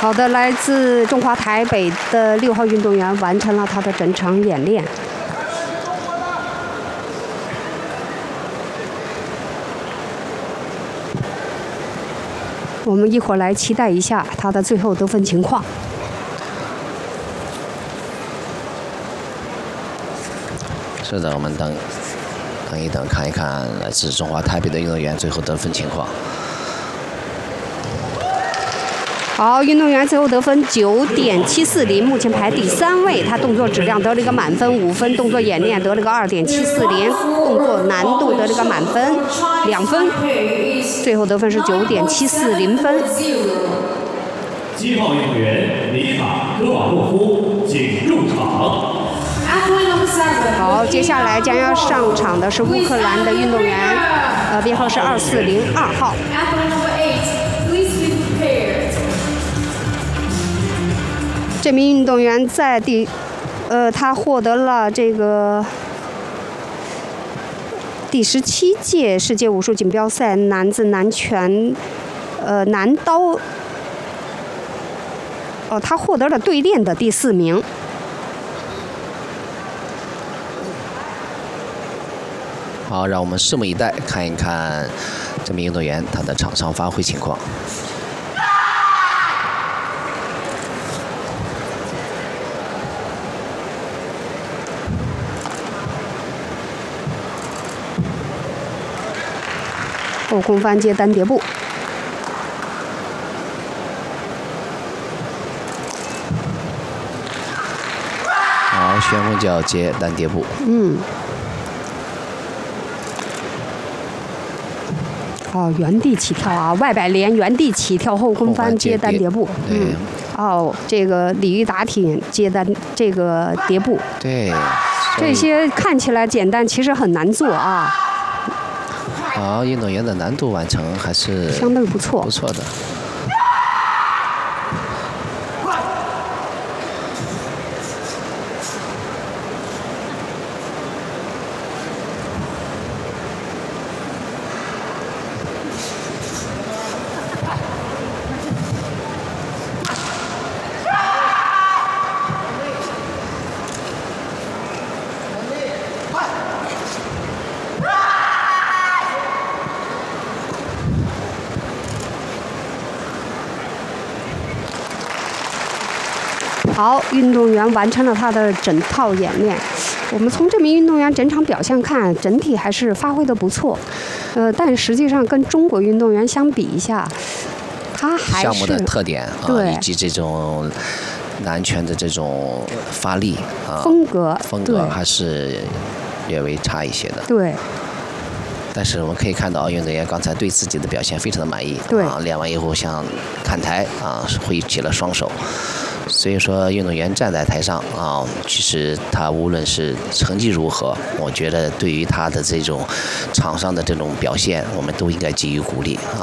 好的，来自中华台北的6号运动员完成了他的整场演练。我们一会儿来期待一下他的最后得分情况。 是的，我们等一等，看一看来自中华台北的运动员最后得分情况。 好，运动员最后得分9.740，目前排第3位。他动作质量得了一个满分5分，动作演练得了个2.740，动作难度得了个满分2分，最后得分是9.740分。 7号运动员里卡科瓦洛夫，请入场。 好，接下来将要上场的是乌克兰的运动员，编号是2402号。这名运动员在他获得了这个第17届世界武术锦标赛男子南拳，男刀，他获得了对练的第4名。 好，让我们拭目以待，看一看这名运动员他的场上发挥情况。 后空翻接单叠步。 好，旋风脚接单叠步。 原地起跳啊，外摆连原地起跳后空翻接单叠步。这个鲤鱼打挺接这个叠步。 对， 这些看起来简单，其实很难做啊。 好，运动员的难度完成还是相对不错， 不错的。 好，运动员完成了他的整套演练。我们从这名运动员整场表现看，整体还是发挥的不错。但实际上跟中国运动员相比一下，他还是项目的特点啊，以及这种南拳的这种发力啊风格还是略微差一些的。 对。 但是我们可以看到，运动员刚才对自己的表现非常的满意。 对。 练完以后像看台挥起了双手。所以说，运动员站在台上其实他无论是成绩如何，我觉得对于他的这种场上的这种表现，我们都应该给予鼓励